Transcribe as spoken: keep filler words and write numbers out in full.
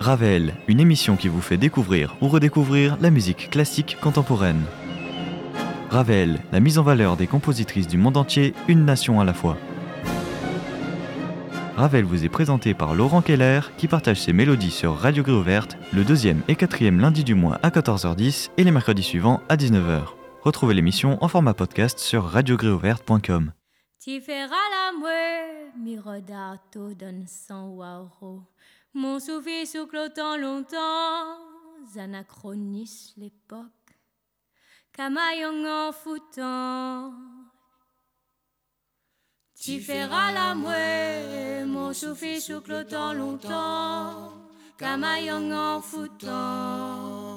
Ravel, une émission qui vous fait découvrir ou redécouvrir la musique classique contemporaine. Ravel, la mise en valeur des compositrices du monde entier, une nation à la fois. Ravel vous est présenté par Laurent Keller, qui partage ses mélodies sur Radio Grille Ouverte, le deuxième et quatrième lundi du mois à quatorze heures dix et les mercredis suivants à dix-neuf heures. Retrouvez l'émission en format podcast sur radio grille ouverte point com. Ti feras la mue, mi rodato don san waro. Mon souffle souclotant longtemps, anachronis l'époque, camaillon en foutant. Ti feras la mue, mon souffle souclotant longtemps, camaillon en foutant.